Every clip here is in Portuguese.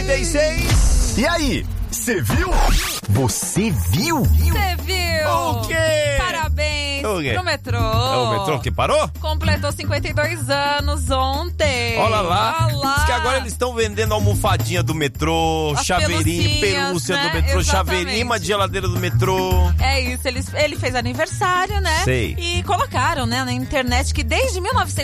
8h36. E aí, você viu? Você viu? Você viu? O quê? Parabéns O quê? pro metrô. É o metrô que parou? Completou 52 anos ontem. Olha lá. Olha lá. Diz que agora eles estão vendendo almofadinha do metrô, As chaveirinha, pelucinhas, pelúcia né? do metrô, Exatamente. chaveirinha, imã de geladeira do metrô. É isso, ele fez aniversário, né? Sei. E colocaram, né, na internet que desde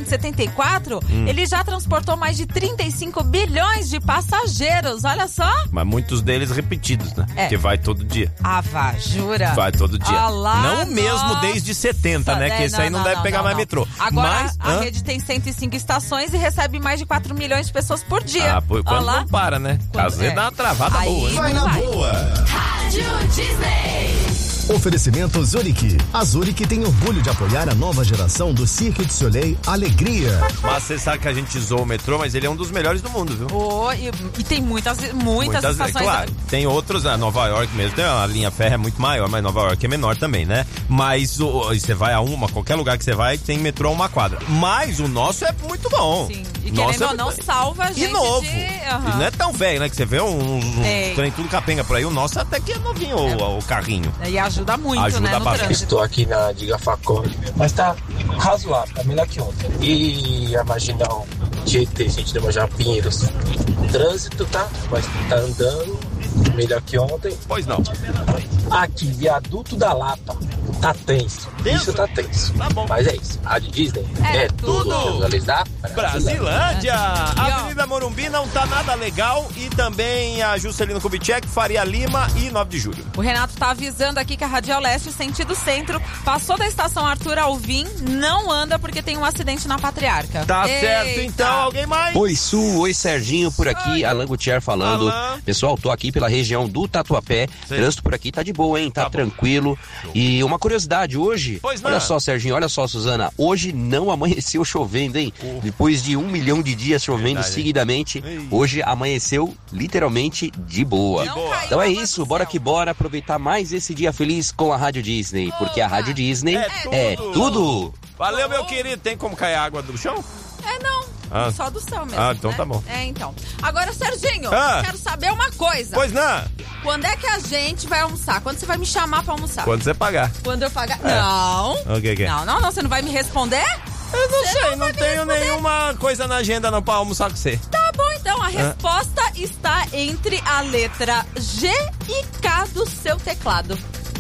1974 ele já transportou mais de 35 bilhões de passageiros, olha só. Mas muitos deles repetidos, né? É. Porque vai todo dia. Ah, vá, jura? Vai todo dia. Ah lá, não mesmo nossa. desde 70, né? Que esse aí não deve pegar mais metrô. Agora Mas, a rede tem 105 estações e recebe mais de 4 milhões de pessoas por dia. Quando não para, né? Às vezes dá uma travada Aí, boa, hein? Vai na boa. Rádio Disney. Oferecimento Zurich. A Zurich tem orgulho de apoiar a nova geração do Cirque du Soleil Alegria. Mas você sabe que a gente zoa o metrô, mas ele é um dos melhores do mundo, viu? Oh, e tem muitas estações. Claro, tem outros, a Nova York mesmo, tem a linha férrea é muito maior, mas Nova York é menor também, né? Mas você vai a qualquer lugar que você vai, tem metrô a uma quadra. Mas o nosso é muito bom. Sim, e Nossa, querendo ou não, salva a gente e novo. de... E não é tão velho, né? Que você vê um trem tudo capenga por aí. O nosso até que é novinho, o carrinho. E ajuda muito, Ajuda né, no bastante. trânsito. Estou aqui na Diga Facone, mas tá razoável, tá melhor que ontem. E a Marginal GT, gente, da Marginal Pinheiros. Trânsito, tá? Mas tá andando melhor que ontem. Pois não. Aqui, Viaduto da Lapa, tá tenso. Isso tá tenso. Tá bom. Mas é isso. Rádio Disney É tudo. Regionalizar Brasilândia! E, ó, Avenida Morumbi não tá nada legal. E também a Juscelino Kubitschek, Faria Lima e 9 de julho. O Renato tá avisando aqui que a Radial Leste, sentido centro, passou da estação Arthur Alvim, não anda porque tem um acidente na Patriarca. Tá Eita. certo, então. Alguém mais? Oi, Su, oi, Serginho, por aqui, Oi. Alan Gutierrez falando. Alan. Pessoal, tô aqui pela região do Tatuapé. Sei. Trânsito por aqui tá de boa, hein? Tá bom. tranquilo. E uma curiosidade, hoje, Pois não. olha só, Serginho, olha só, Suzana, hoje não amanheceu chovendo, hein? Depois de 1 milhão de dias chovendo Verdade. seguidamente, Ei. hoje amanheceu literalmente de boa. Não boa. caiu Então é água do isso, céu. bora que bora aproveitar mais esse dia feliz com a Rádio Disney, porque a Rádio Disney É tudo. tudo. Valeu, meu querido. Tem como cair água do chão? Não. Ah. Só do céu mesmo. Ah, então né? tá bom. Então. Agora, Serginho, Ah. quero saber uma coisa. Pois não. Quando é que a gente vai almoçar? Quando você vai me chamar pra almoçar? Quando você pagar. Quando eu pagar? Não. O que é? Não, você não vai me responder? Eu não Você sei, não não vai me tenho responder. nenhuma coisa na agenda não pra almoçar com você. Tá bom, então. A resposta está entre a letra G e K do seu teclado.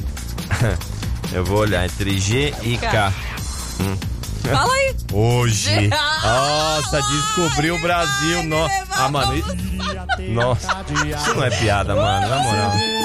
Eu vou olhar entre G e K. Fala aí. Hoje. Ah, Nossa, descobriu o Brasil. vai me levar Mano, pra nossa, isso não é piada, mano, na moral.